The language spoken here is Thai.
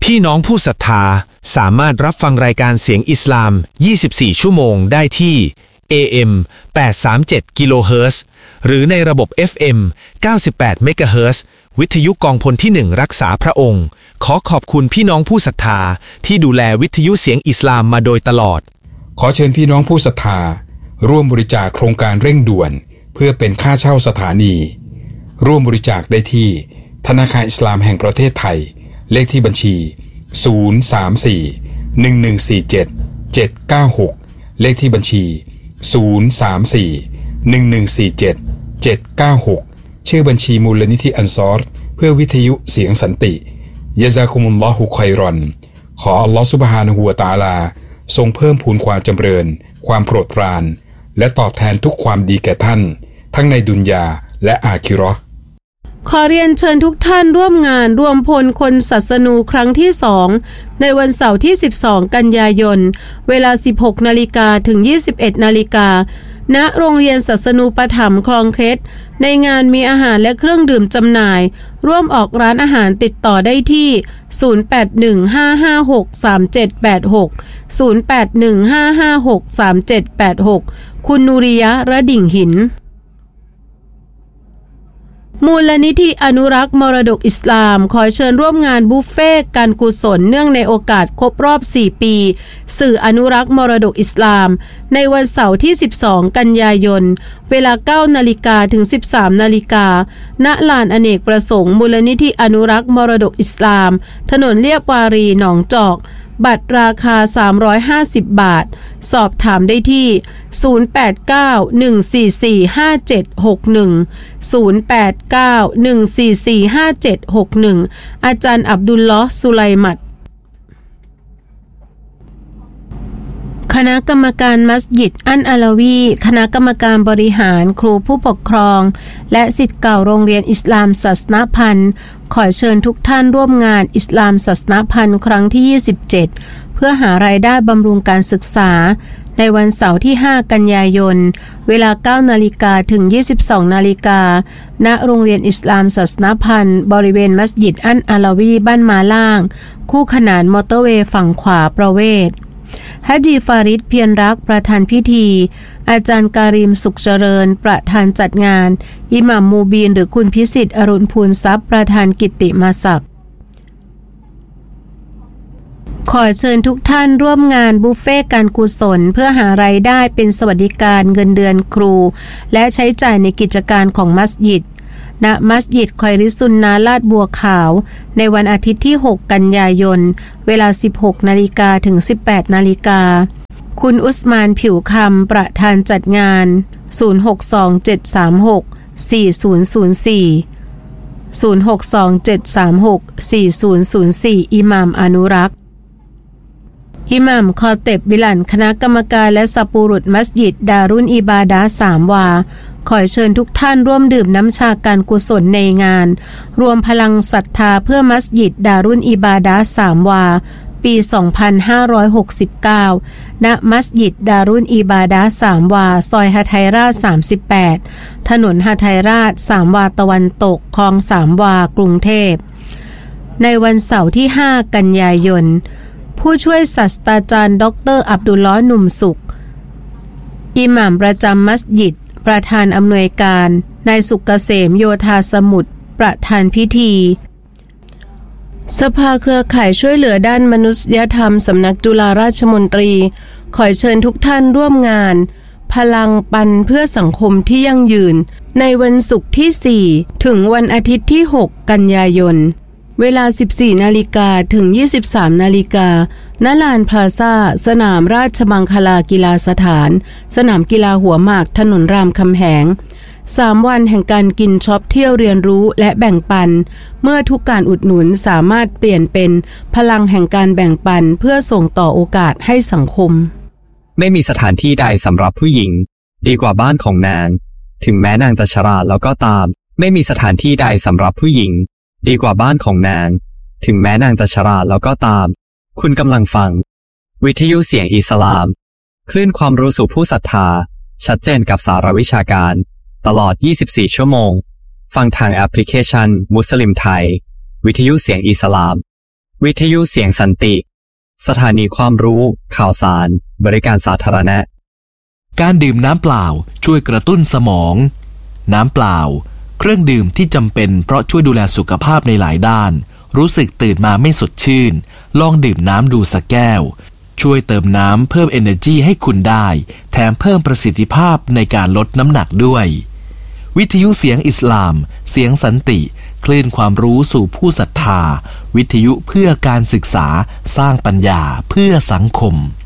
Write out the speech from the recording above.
พี่น้องผู้ศรัทธาสามารถรับฟังรายการเสียงอิสลาม 24 ชั่วโมงได้ที่ AM 837 กิโลเฮิรตซ์หรือในระบบ FM 98 เมกะเฮิรตซ์วิทยุกองพลที่ 1 รักษาพระองค์ขอขอบคุณพี่น้องผู้ศรัทธาที่ดูแลวิทยุเสียงอิสลามมาโดยตลอดขอเชิญพี่น้องผู้ศรัทธาร่วมบริจาคโครงการเร่งด่วนเพื่อเป็นค่าเช่าสถานีร่วมบริจาคได้ที่ธนาคารอิสลามแห่งประเทศไทยเลขที่บัญชี034-1147-796เลขที่บัญชี034-1147-796ชื่อบัญชีมูลนิธิอันซอรเพื่อวิทยุเสียงสันติยะซากุมุลลอฮุค็อยรอนขออัลลอฮฺซุบฮานะฮูวะตะอาลาทรงเพิ่มพูนความจำเริญความโปรดปรานและตอบแทนทุกความดีแก่ท่านทั้งในดุนยาและอาคิเราะห์ขอเรียนเชิญทุกท่านร่วมงานรวมพลคนศาสนูครั้งที่2ในวันเสาร์ที่12กันยายนเวลา 16 นาฬิกาถึง 21 นาฬิกาณโรงเรียนศาสนูปถัมภ์คลองเคล็ดในงานมีอาหารและเครื่องดื่มจำหน่ายร่วมออกร้านอาหารติดต่อได้ที่0815563786 คุณนูริยะห์ ระดิ่งหินมูลนิธิอนุรักษ์มรดกอิสลามขอเชิญร่วมงานบุฟเฟ่ต์การกุศลเนื่องในโอกาสครบรอบ4ปีสื่ออนุรักษ์มรดกอิสลามในวันเสาร์ที่12กันยายนเวลา 9 นาฬิกาถึง 13 นาฬิกาณลานอเนกประสงค์มูลนิธิอนุรักษ์มรดกอิสลามถนนเลียบวารีหนองจอกบัตรราคา350 บาทสอบถามได้ที่0891445761 อาจารย์อับดุลลอฮ์สุไลมัดคณะกรรมการมัสยิดอันอาลาวีคณะกรรมการบริหารครูผู้ปกครองและศิษย์เก่าโรงเรียนอิสลามศาสนพันธ์ขอเชิญทุกท่านร่วมงานอิสลามศาสนพันธ์ครั้งที่27เพื่อหารายได้บำรุงการศึกษาในวันเสาร์ที่5กันยายนเวลา 9 นาฬิกาถึง 22 นาฬิกาณโรงเรียนอิสลามศาสนพันธ์บริเวณมัสยิดอันอาลาวีบ้านมาล่างคู่ขนานมอเตอร์เวย์ฝั่งขวาประเวศฮะจีฟาริดเพียรรักประธานพิธีอาจารย์การิมสุขเจริญประธานจัดงานอิหม่ามมูบีนหรือคุณพิสิทธิ์อรุณพูนทรัพย์ประธานกิตติมศักดิ์ขอเชิญทุกท่านร่วมงานบุฟเฟ่การกุศลเพื่อหารายได้เป็นสวัสดิการเงินเดือนครูและใช้จ่ายในกิจการของมัสยิดณมัสยิดคอยริซุนนาลาดบัวขาวในวันอาทิตย์ที่6กันยายนเวลา 16 นาฬิกาถึง 18 นาฬิกาคุณอุสมานผิวคำประธานจัดงาน0627364004 0627364004 อิหม่ามอนุรักษ์อิหม่ามคอเต็บบิลันคณะกรรมการและสัปุรุษมัสยิดดารุนอิบาดะห์3วาขอเชิญทุกท่านร่วมดื่มน้ำชาการกุศลในงานรวมพลังศรัทธาเพื่อมัสยิดดารุนอิบาดะห์3วาปี 2569 ณ มัสยิดดารุนอิบาดะห์3วาซอยหทัยราช38ถนนหทัยราช3วาตะวันตกคลอง3วากรุงเทพในวันเสาร์ที่5กันยายนผู้ช่วยศาสตราจารย์ดร.อับดุลลอฮ์หนุ่มสุขอิหม่ามประจำมัสยิดประธานอำนวยการนายสุกเกษมโยธาสมุทรประธานพิธีสภาเครือข่ายช่วยเหลือด้านมนุษยธรรมสำนักจุฬาราชมนตรีขอเชิญทุกท่านร่วมงานพลังปันเพื่อสังคมที่ยั่งยืนในวันศุกร์ที่4ถึงวันอาทิตย์ที่6กันยายนเวลา 14 นาฬิกาถึง 23 นาฬิกาณลานพลาซ่าสนามราชมังคลากีฬาสถานสนามกีฬาหัวหมากถนนรามคำแหง3วันแห่งการกินช็อปเที่ยวเรียนรู้และแบ่งปันเมื่อทุกการอุดหนุนสามารถเปลี่ยนเป็นพลังแห่งการแบ่งปันเพื่อส่งต่อโอกาสให้สังคมไม่มีสถานที่ใดสำหรับผู้หญิงดีกว่าบ้านของนางถึงแม้นางจะชราแล้วก็ตามไม่มีสถานที่ใดสำหรับผู้หญิงดีกว่าบ้านของนางถึงแม้นางจะชราแล้วก็ตามคุณกำลังฟังวิทยุเสียงอิสลามคลื่นความรู้สู่ผู้ศรัทธาชัดเจนกับสาระวิชาการตลอด24ชั่วโมงฟังทางแอปพลิเคชันมุสลิมไทยวิทยุเสียงอิสลามวิทยุเสียงสันติสถานีความรู้ข่าวสารบริการสาธารณะการดื่มน้ำเปล่าช่วยกระตุ้นสมองน้ำเปล่าเครื่องดื่มที่จำเป็นเพราะช่วยดูแลสุขภาพในหลายด้านรู้สึกตื่นมาไม่สดชื่นลองดื่มน้ำดูสักแก้วช่วยเติมน้ำเพิ่ม energy ให้คุณได้แถมเพิ่มประสิทธิภาพในการลดน้ำหนักด้วยวิทยุเสียงอิสลามเสียงสันติคลื่นความรู้สู่ผู้ศรัทธาวิทยุเพื่อการศึกษาสร้างปัญญาเพื่อสังคม